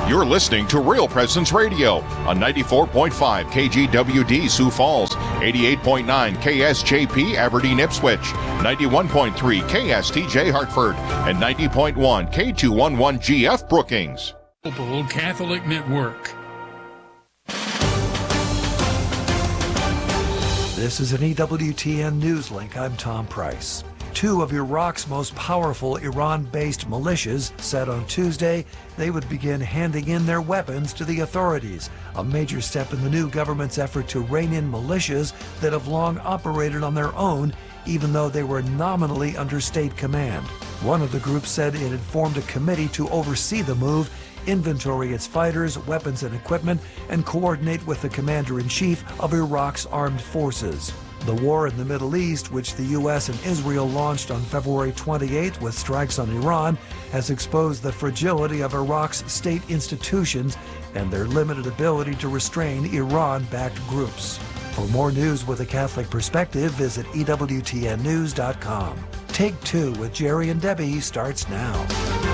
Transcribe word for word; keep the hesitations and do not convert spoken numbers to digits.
You're listening to Real Presence Radio on ninety-four point five K G W D Sioux Falls, eighty-eight point nine K S J P Aberdeen Ipswich, ninety-one point three K S T J Hartford, and ninety point one K two eleven G F Brookings. Global Catholic Network. This is an E W T N News Link. I'm Tom Price. Two of Iraq's most powerful Iran-based militias said on Tuesday they would begin handing in their weapons to the authorities, a major step in the new government's effort to rein in militias that have long operated on their own, even though they were nominally under state command. One of the groups said it had formed a committee to oversee the move, inventory its fighters, weapons, and equipment, and coordinate with the commander-in-chief of Iraq's armed forces. The war in the Middle East, which the U S and Israel launched on February twenty-eighth with strikes on Iran, has exposed the fragility of Iraq's state institutions and their limited ability to restrain Iran-backed groups. For more news with a Catholic perspective, visit E W T N news dot com. Take Two with Jerry and Debbie starts now.